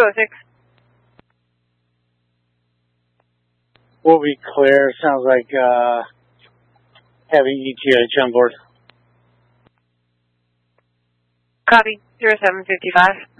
206. We'll be clear. Sounds like heavy ETH on board. Copy. 0755.